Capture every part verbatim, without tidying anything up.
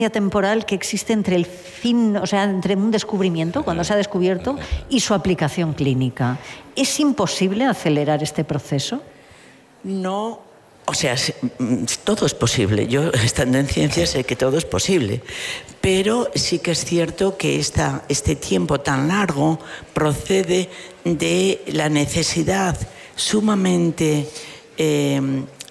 temporal que existe entre el fin, o sea, entre un descubrimiento, cuando se ha descubierto, y su aplicación clínica. ¿Es imposible acelerar este proceso? No, o sea, todo es posible. Yo, estando en ciencia, sé que todo es posible. Pero sí que es cierto que esta, este tiempo tan largo procede de la necesidad sumamente, eh,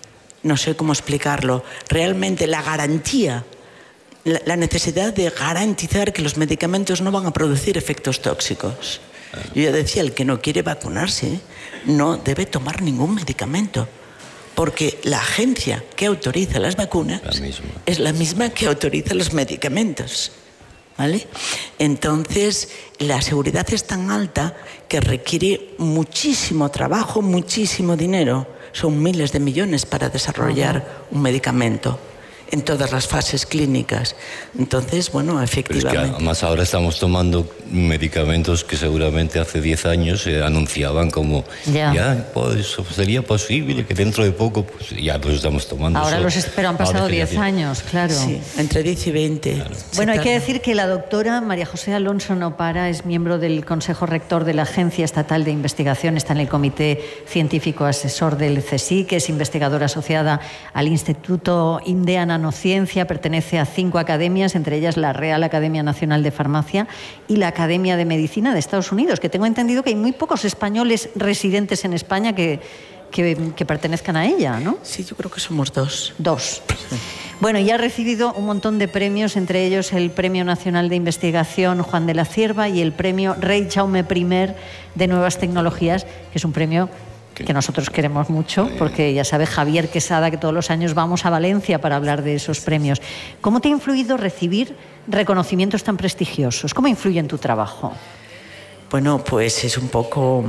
no sé cómo explicarlo, realmente la garantía, la, la necesidad de garantizar que los medicamentos no van a producir efectos tóxicos. Yo ya decía, el que no quiere vacunarse no debe tomar ningún medicamento, porque la agencia que autoriza las vacunas la es la misma que autoriza los medicamentos, ¿vale? Entonces, la seguridad es tan alta que requiere muchísimo trabajo, muchísimo dinero. Son miles de millones para desarrollar uh-huh. un medicamento en todas las fases clínicas. Entonces, bueno, efectivamente... Pero es que además ahora estamos tomando medicamentos que seguramente hace diez años se anunciaban como ya, ya pues, sería posible que dentro de poco, pues ya los estamos tomando. Ahora los pero han pasado diez años, claro. Sí, entre diez y veinte. Claro. Bueno, hay que decir que la doctora María José Alonso Nopara es miembro del Consejo Rector de la Agencia Estatal de Investigación, está en el Comité Científico Asesor del CSIC, es investigadora asociada al Instituto Indea Nanociencia, pertenece a cinco academias, entre ellas la Real Academia Nacional de Farmacia y la Academia de Medicina de Estados Unidos, que tengo entendido que hay muy pocos españoles residentes en España que, que, que pertenezcan a ella, ¿no? Sí, yo creo que somos dos. Dos. Sí. Bueno, y ha recibido un montón de premios, entre ellos el Premio Nacional de Investigación Juan de la Cierva y el Premio Rey Jaume primero de Nuevas Tecnologías, que es un premio que nosotros queremos mucho, porque ya sabe Javier Quesada que todos los años vamos a Valencia para hablar de esos premios. ¿Cómo te ha influido recibir reconocimientos tan prestigiosos? ¿Cómo influye en tu trabajo? Bueno, pues es un poco...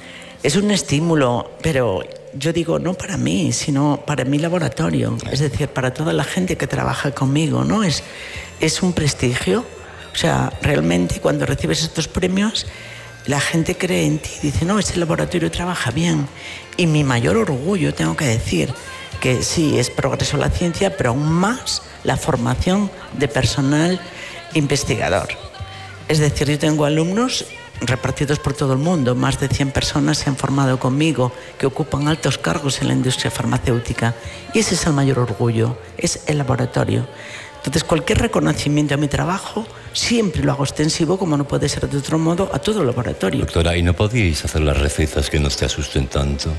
es un estímulo, pero yo digo, no para mí, sino para mi laboratorio, es decir, para toda la gente que trabaja conmigo, ¿no? Es, es un prestigio. O sea, realmente cuando recibes estos premios, la gente cree en ti, dice, no, ese laboratorio trabaja bien. Y mi mayor orgullo, tengo que decir, que sí, es progreso la ciencia, pero aún más la formación de personal investigador. Es decir, yo tengo alumnos repartidos por todo el mundo, más de cien personas se han formado conmigo, que ocupan altos cargos en la industria farmacéutica. Y ese es el mayor orgullo, es el laboratorio. Entonces, cualquier reconocimiento a mi trabajo siempre lo hago extensivo, como no puede ser de otro modo, a todo el laboratorio. Doctora, ¿y no podíais hacer las recetas que no te asusten tanto?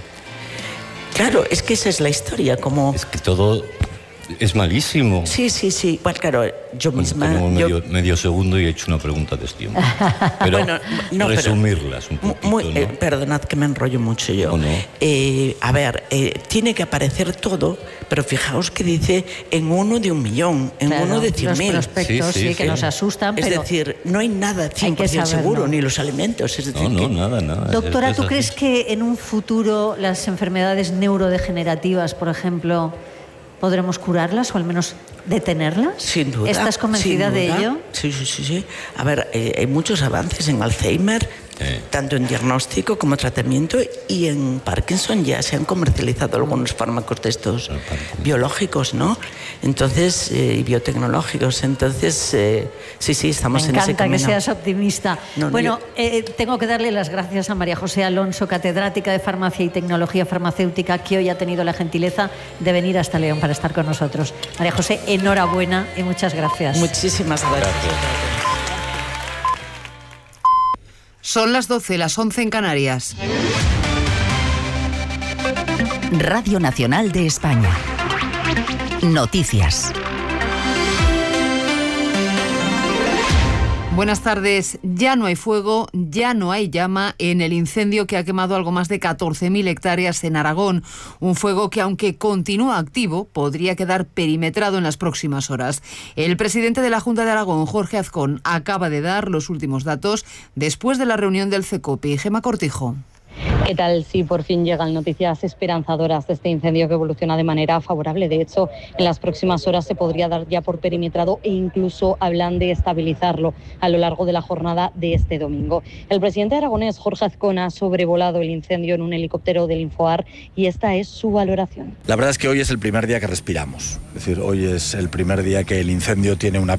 Claro, es que esa es la historia, como... Es que todo es malísimo. Sí, sí, sí. Bueno, claro, yo bueno, misma... Tenemos medio, yo... medio segundo y he hecho una pregunta de tiempo. Pero bueno, no, resumirlas pero, un poquito, muy, ¿no? eh, perdonad que me enrollo mucho yo. ¿O no? eh, a ver, eh, tiene que aparecer todo, pero fijaos que dice en uno de un millón, en claro, uno de cien mil. Los prospectos sí, sí, sí que sí. nos asustan, es pero... Es decir, no hay nada cien por ciento seguro, ni los alimentos. Es decir, no, no, que... nada, nada. Doctora, ¿tú es crees que en un futuro las enfermedades neurodegenerativas, por ejemplo, podremos curarlas o al menos detenerlas? Sin duda. ¿Estás convencida de ello? Sí, sí, sí, sí. A ver, eh, hay muchos avances en Alzheimer, eh. tanto en diagnóstico como tratamiento, y en Parkinson ya se han comercializado algunos fármacos de estos biológicos, ¿no? Entonces, eh, y biotecnológicos. Entonces, eh, sí, sí, estamos en ese camino. Me encanta que seas optimista. No, bueno, yo... eh, tengo que darle las gracias a María José Alonso, catedrática de Farmacia y Tecnología Farmacéutica, que hoy ha tenido la gentileza de venir hasta León para estar con nosotros. María José, enhorabuena y muchas gracias. Muchísimas gracias. gracias. Son las doce, las once en Canarias. Radio Nacional de España. Noticias. Buenas tardes. Ya no hay fuego, ya no hay llama en el incendio que ha quemado algo más de catorce mil hectáreas en Aragón. Un fuego que, aunque continúa activo, podría quedar perimetrado en las próximas horas. El presidente de la Junta de Aragón, Jorge Azcón, acaba de dar los últimos datos después de la reunión del CECOPI. Gemma Cortijo. ¿Qué tal si por fin llegan noticias esperanzadoras de este incendio que evoluciona de manera favorable? De hecho, en las próximas horas se podría dar ya por perimetrado e incluso hablan de estabilizarlo a lo largo de la jornada de este domingo. El presidente aragonés, Jorge Azcona, ha sobrevolado el incendio en un helicóptero del Infoar y esta es su valoración. La verdad es que hoy es el primer día que respiramos. Es decir, hoy es el primer día que el incendio tiene una